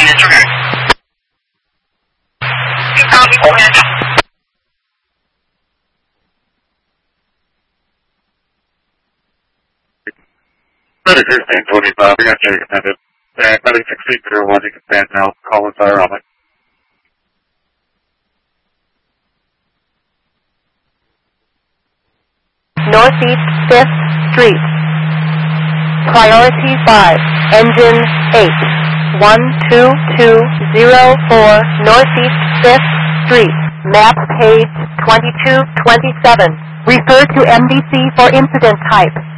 $15.45. We got you extended. 9601, you can stand now. Call us ironic. Northeast 5th Street. Priority 5. Engine 8. 12204 Northeast 5th Street. Map page 2227. Refer to MDC for incident type.